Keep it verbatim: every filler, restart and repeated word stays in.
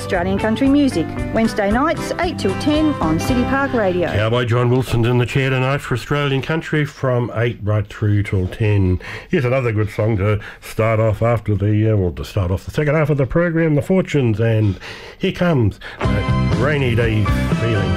Australian country music. Wednesday nights, eight till ten on City Park Radio. Cowboy John Wilson's in the chair tonight for Australian country from eight right through till ten. Here's another good song to start off after the, uh, well, to start off the second half of the program, The Fortunes, and here comes that rainy day feeling.